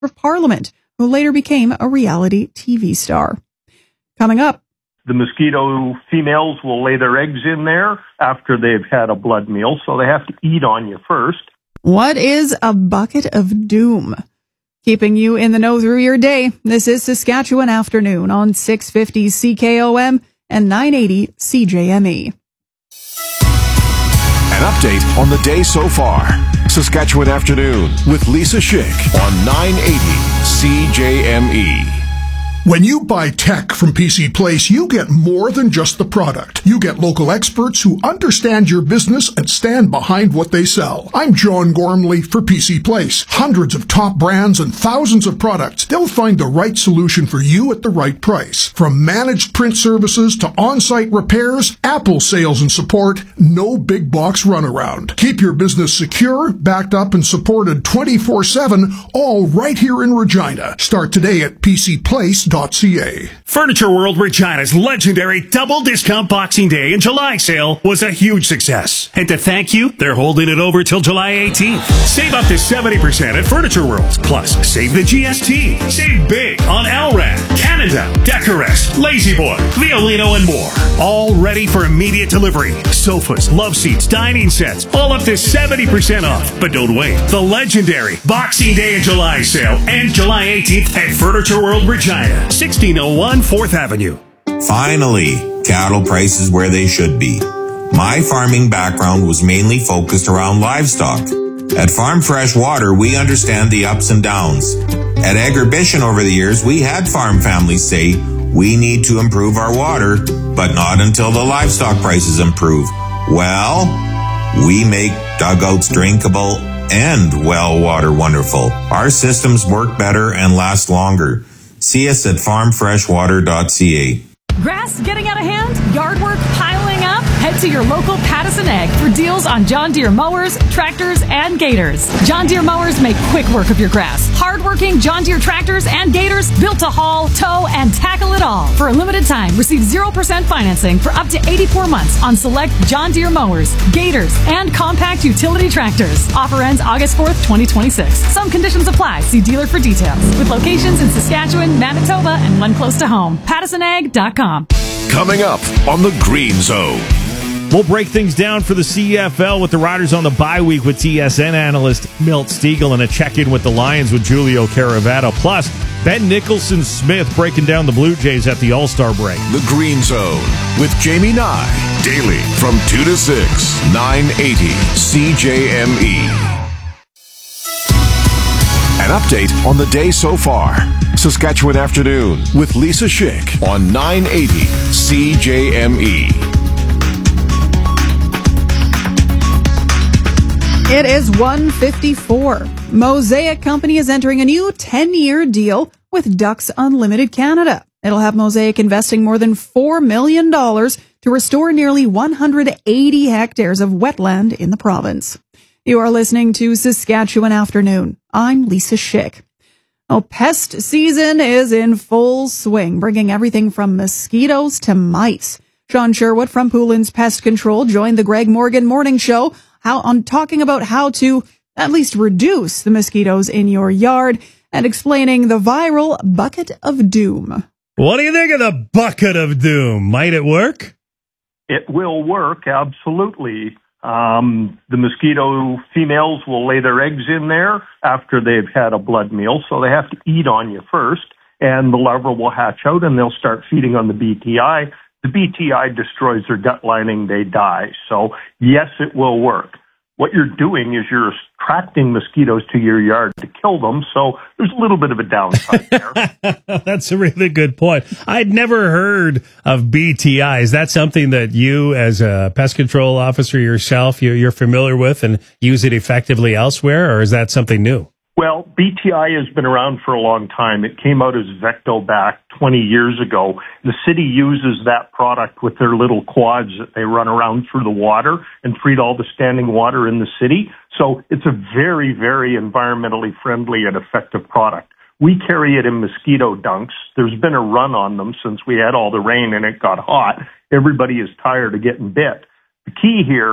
of Parliament, who later became a reality TV star. Coming up, the mosquito females will lay their eggs in there after they've had a blood meal, so they have to eat on you first. What is a bucket of doom? Keeping you in the know through your day, this is Saskatchewan Afternoon on 650 CKOM and 980 CJME. An update on the day so far. Saskatchewan Afternoon with Lisa Schick on 980 CJME. When you buy tech from PC Place, you get more than just the product. You get local experts who understand your business and stand behind what they sell. I'm John Gormley for PC Place. Hundreds of top brands and thousands of products. They'll find the right solution for you at the right price. From managed print services to on-site repairs, Apple sales and support, no big box runaround. Keep your business secure, backed up, and supported 24/7, all right here in Regina. Start today at PCPlace.ca. Furniture World Regina's legendary double discount Boxing Day and July sale was a huge success. And to thank you, they're holding it over till July 18th. Save up to 70% at Furniture World. Plus, save the GST. Save big on Alrad, Canada, Decorest, La-Z-Boy, Violino, and more. All ready for immediate delivery. Sofas, love seats, dining sets, all up to 70% off. But don't wait. The legendary Boxing Day and July sale ends July 18th at Furniture World Regina. 1601 4th Avenue. Finally, cattle prices where they should be. My farming background was mainly focused around livestock. At Farm Fresh Water, we understand the ups and downs. At Agribition over the years, we had farm families say, we need to improve our water, but not until the livestock prices improve. Well, we make dugouts drinkable and well water wonderful. Our systems work better and last longer. See us at farmfreshwater.ca. Grass getting out of hand? Yard work piling up? Head to your local Pattison Ag for deals on John Deere mowers, tractors, and gators. John Deere mowers make quick work of your grass. Hard-working John Deere tractors and gators built to haul, tow, and tackle it all. For a limited time, receive 0% financing for up to 84 months on select John Deere mowers, gators, and compact utility tractors. Offer ends August 4th, 2026. Some conditions apply. See dealer for details. With locations in Saskatchewan, Manitoba, and one close to home. PattisonAg.com. Coming up on the Green Zone. We'll break things down for the CFL with the Riders on the bye week with TSN analyst Milt Stiegel and a check-in with the Lions with Julio Caravado. Plus, Ben Nicholson-Smith breaking down the Blue Jays at the All-Star break. The Green Zone with Jamie Nye. Daily from 2 to 6, 980 CJME. An update on the day so far. Saskatchewan Afternoon with Lisa Schick on 980 CJME. It is 1:54. Mosaic Company is entering a new 10-year deal with Ducks Unlimited Canada. It'll have Mosaic investing more than $4 million to restore nearly 180 hectares of wetland in the province. You are listening to Saskatchewan Afternoon. I'm Lisa Schick. Pest season is in full swing, bringing everything from mosquitoes to mice. Sean Sherwood from Poulin's Pest Control joined the Greg Morgan Morning Show talking about how to at least reduce the mosquitoes in your yard and explaining the viral bucket of doom. What do you think of the bucket of doom? Might it work? It will work, absolutely. The mosquito females will lay their eggs in there after they've had a blood meal, so they have to eat on you first, and the larvae will hatch out and they'll start feeding on the BTI. The BTI destroys their gut lining, they die. So yes, it will work. What you're doing is you're attracting mosquitoes to your yard to kill them, so there's a little bit of a downside there. That's a really good point. I'd never heard of BTI. Is that something that you, as a pest control officer yourself, you're familiar with and use it effectively elsewhere, or is that something new? Well, BTI has been around for a long time. It came out as Vecto back 20 years ago. The city uses that product with their little quads that they run around through the water and treat all the standing water in the city. So it's a very, very environmentally friendly and effective product. We carry it in mosquito dunks. There's been a run on them since we had all the rain and it got hot. Everybody is tired of getting bit. The key here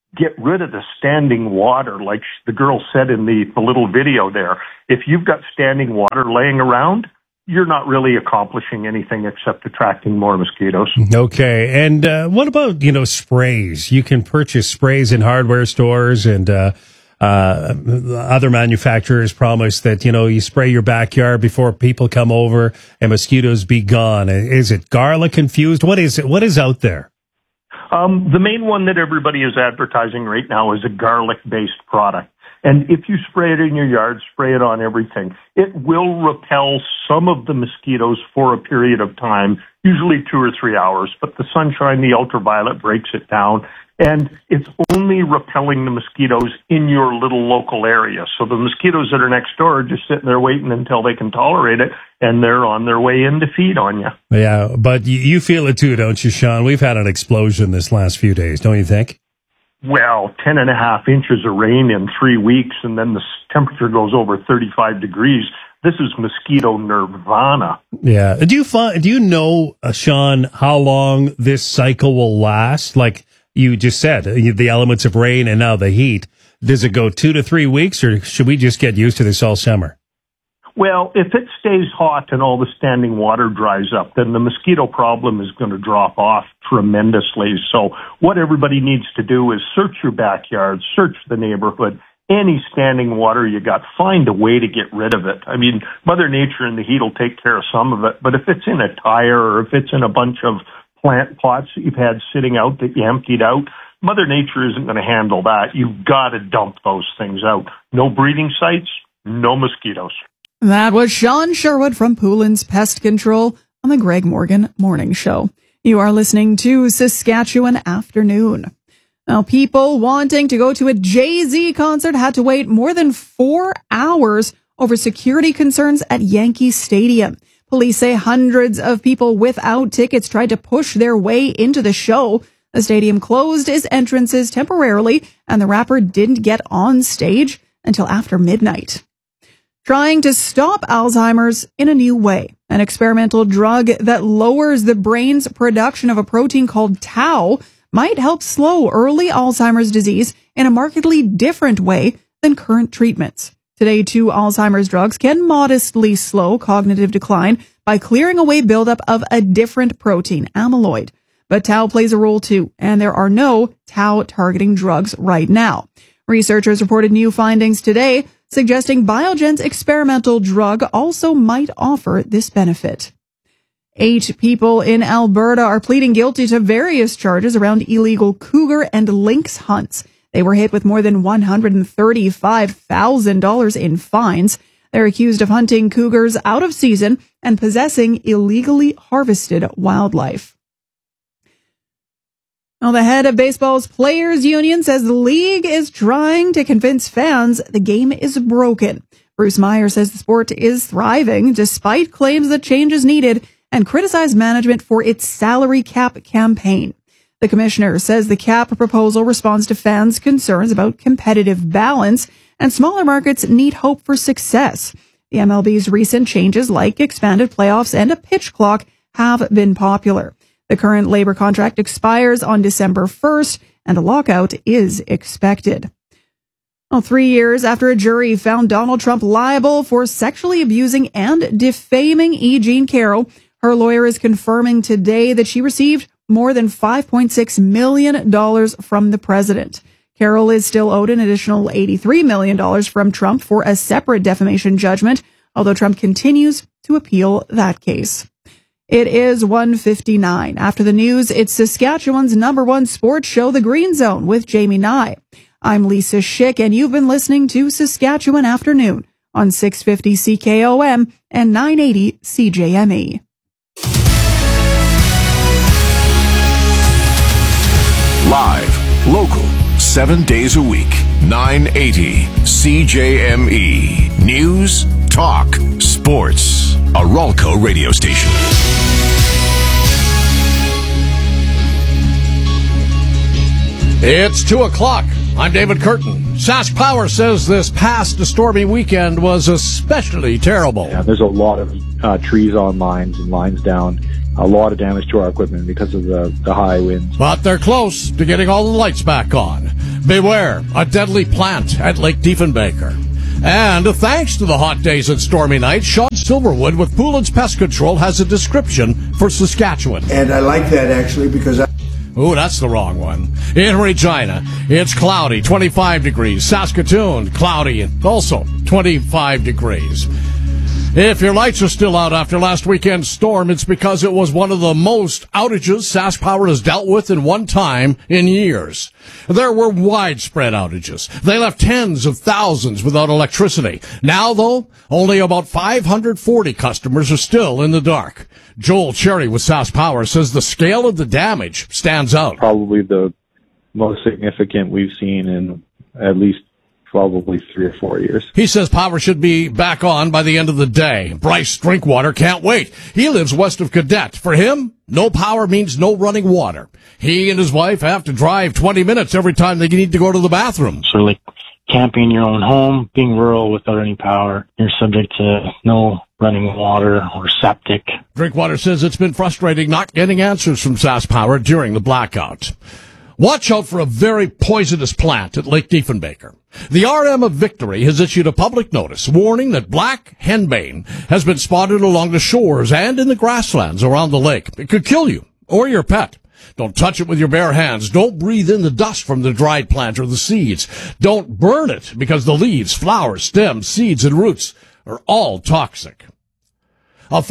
get rid of the standing water, like the girl said in the little video there. If you've got standing water laying around, you're not really accomplishing anything except attracting more mosquitoes. Okay. And what about, sprays? You can purchase sprays in hardware stores, and other manufacturers promise that, you spray your backyard before people come over and mosquitoes be gone. Is it garlic infused? What is it? What is out there? The main one that everybody is advertising right now is a garlic-based product. And if you spray it in your yard, spray it on everything, it will repel some of the mosquitoes for a period of time, usually 2 or 3 hours. But the sunshine, the ultraviolet breaks it down. And it's only repelling the mosquitoes in your little local area. So the mosquitoes that are next door are just sitting there waiting until they can tolerate it, and they're on their way in to feed on you. Yeah, but you feel it too, don't you, Sean? We've had an explosion this last few days, don't you think? Well, 10.5 inches of rain in 3 weeks, and then the temperature goes over 35 degrees. This is mosquito nirvana. Yeah. Do you know, Sean, how long this cycle will last? Like you just said, the elements of rain and now the heat. Does it go 2 to 3 weeks, or should we just get used to this all summer? Well, if it stays hot and all the standing water dries up, then the mosquito problem is going to drop off tremendously. So what everybody needs to do is search your backyard, search the neighborhood, any standing water you got, find a way to get rid of it. I mean, Mother Nature and the heat will take care of some of it, but if it's in a tire or if it's in a bunch of plant pots that you've had sitting out that you emptied out, Mother Nature isn't going to handle that. You've got to dump those things out. No breeding sites, no mosquitoes. That was Sean Sherwood from Poulin's Pest Control on the Greg Morgan Morning Show. You are listening to Saskatchewan Afternoon. Now, people wanting to go to a Jay-Z concert had to wait more than 4 hours over security concerns at Yankee Stadium. Police say hundreds of people without tickets tried to push their way into the show. The stadium closed its entrances temporarily, and the rapper didn't get on stage until after midnight. Trying to stop Alzheimer's in a new way. An experimental drug that lowers the brain's production of a protein called tau might help slow early Alzheimer's disease in a markedly different way than current treatments. Today, 2 Alzheimer's drugs can modestly slow cognitive decline by clearing away buildup of a different protein, amyloid. But tau plays a role too, and there are no tau-targeting drugs right now. Researchers reported new findings today suggesting Biogen's experimental drug also might offer this benefit. 8 people in Alberta are pleading guilty to various charges around illegal cougar and lynx hunts. They were hit with more than $135,000 in fines. They're accused of hunting cougars out of season and possessing illegally harvested wildlife. Now, the head of baseball's Players Union says the league is trying to convince fans the game is broken. Bruce Meyer says the sport is thriving despite claims that change is needed and criticized management for its salary cap campaign. The commissioner says the cap proposal responds to fans' concerns about competitive balance, and smaller markets need hope for success. The MLB's recent changes, like expanded playoffs and a pitch clock, have been popular. The current labor contract expires on December 1st, and a lockout is expected. Well, 3 years after a jury found Donald Trump liable for sexually abusing and defaming E. Jean Carroll, her lawyer is confirming today that she received more than $5.6 million from the president. Carroll is still owed an additional $83 million from Trump for a separate defamation judgment, although Trump continues to appeal that case. It is 1:59. After the news, it's Saskatchewan's #1 sports show, The Green Zone, with Jamie Nye. I'm Lisa Schick, and you've been listening to Saskatchewan Afternoon on 650 CKOM and 980 CJME. Live, local, 7 days a week, 980 CJME. News, talk, sports. A Ralco radio station. It's 2 o'clock I'm David Curtin. Sask Power says this past stormy weekend was especially terrible. Yeah, there's a lot of trees on lines and lines down. A lot of damage to our equipment because of the high winds. But they're close to getting all the lights back on. Beware, a deadly plant at Lake Diefenbaker. And thanks to the hot days and stormy nights, Sean Silverwood with Poulin's Pest Control has a description for Saskatchewan. And I like that, actually, because Ooh, that's the wrong one. In Regina, it's cloudy, 25 degrees. Saskatoon, cloudy, and also 25 degrees. If your lights are still out after last weekend's storm, it's because it was one of the most outages Sask Power has dealt with in one time in years. There were widespread outages. They left tens of thousands without electricity. Now, though, only about 540 customers are still in the dark. Joel Cherry with Sask Power says the scale of the damage stands out. Probably the most significant we've seen in at least probably 3 or 4 years. He says power should be back on by the end of the day. Bryce Drinkwater can't wait. He lives west of Cadet. For him, no power means no running water. He and his wife have to drive 20 minutes every time they need to go to the bathroom. So like camping in your own home, being rural without any power, you're subject to no running water or septic. Drinkwater says it's been frustrating not getting answers from Sask Power during the blackout. Watch out for a very poisonous plant at Lake Diefenbaker. The RM of Victory has issued a public notice warning that black henbane has been spotted along the shores and in the grasslands around the lake. It could kill you or your pet. Don't touch it with your bare hands. Don't breathe in the dust from the dried plant or the seeds. Don't burn it because the leaves, flowers, stems, seeds, and roots are all toxic. A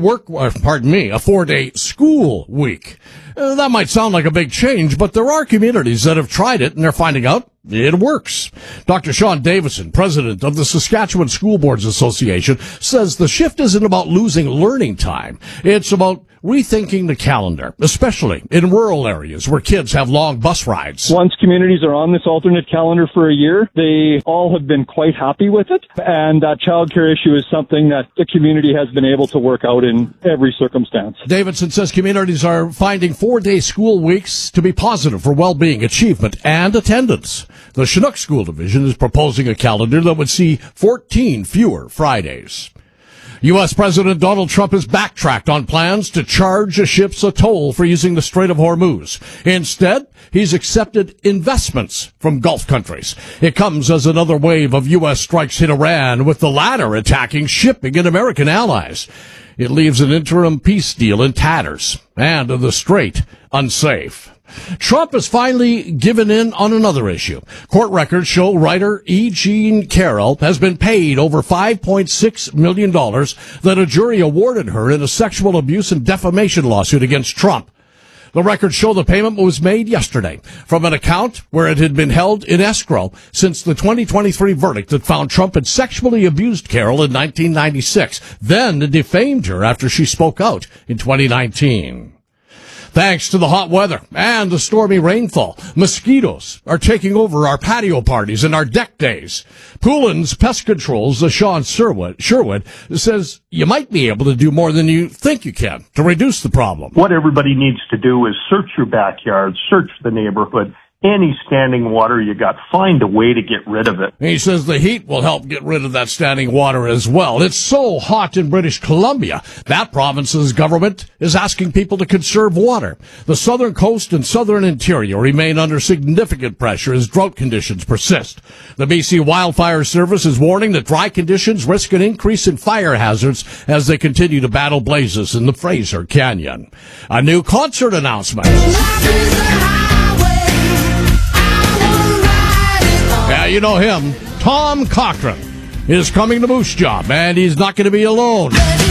4-day school week. That might sound like a big change, but there are communities that have tried it and they're finding out it works. Dr. Sean Davison, president of the Saskatchewan School Boards Association, says the shift isn't about losing learning time. It's about rethinking the calendar, especially in rural areas where kids have long bus rides. Once communities are on this alternate calendar for a year, they all have been quite happy with it. And that childcare issue is something that the community has been able to work out in every circumstance. Davidson says communities are finding 4-day school weeks to be positive for well-being, achievement, and attendance. The Chinook School Division is proposing a calendar that would see 14 fewer Fridays. U.S. President Donald Trump has backtracked on plans to charge ships a toll for using the Strait of Hormuz. Instead, he's accepted investments from Gulf countries. It comes as another wave of U.S. strikes hit Iran, with the latter attacking shipping and American allies. It leaves an interim peace deal in tatters and the Strait unsafe. Trump has finally given in on another issue. Court records show writer E. Jean Carroll has been paid over $5.6 million that a jury awarded her in a sexual abuse and defamation lawsuit against Trump. The records show the payment was made yesterday from an account where it had been held in escrow since the 2023 verdict that found Trump had sexually abused Carroll in 1996, then defamed her after she spoke out in 2019. Thanks to the hot weather and the stormy rainfall, mosquitoes are taking over our patio parties and our deck days. Poulin's Pest Control's Sean Sherwood says you might be able to do more than you think you can to reduce the problem. What everybody needs to do is search your backyard, search the neighborhood. Any standing water you got, find a way to get rid of it. He says the heat will help get rid of that standing water as well. It's so hot in British Columbia, that province's government is asking people to conserve water. The southern coast and southern interior remain under significant pressure as drought conditions persist. The BC Wildfire Service is warning that dry conditions risk an increase in fire hazards as they continue to battle blazes in the Fraser Canyon. A new concert announcement. Yeah, you know him. Tom Cochrane is coming to Moose Job, and he's not going to be alone.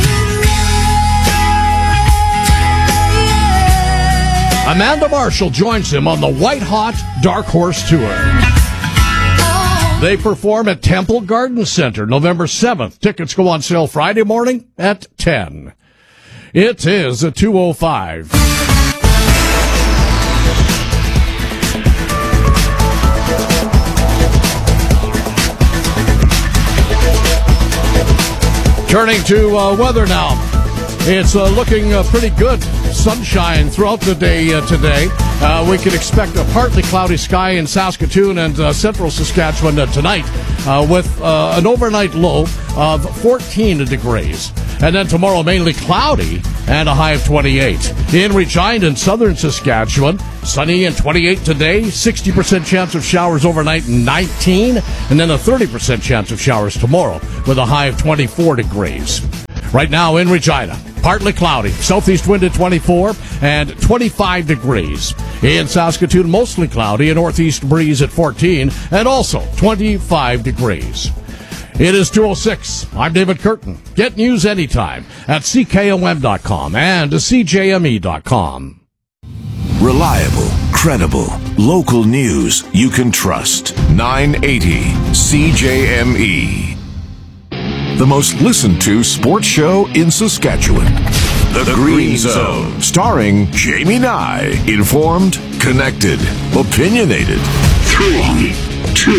Amanda Marshall joins him on the White Hot Dark Horse Tour. They perform at Temple Garden Center November 7th. Tickets go on sale Friday morning at 10. It is a 2:05. Turning to weather now. It's looking pretty good sunshine throughout the day today. We can expect a partly cloudy sky in Saskatoon and central Saskatchewan tonight with an overnight low of 14 degrees. And then tomorrow, mainly cloudy and a high of 28. In Regina and southern Saskatchewan, sunny and 28 today, 60% chance of showers overnight and 19, and then a 30% chance of showers tomorrow with a high of 24 degrees. Right now in Regina, partly cloudy, southeast wind at 24 and 25 degrees. In Saskatoon, mostly cloudy, a northeast breeze at 14 and also 25 degrees. It is 2:06. I'm David Curtin. Get news anytime at CKOM.com and CJME.com. Reliable, credible, local news you can trust. 980 CJME. The most listened to sports show in Saskatchewan. The Green Zone. Starring Jamie Nye. Informed, connected, opinionated. 3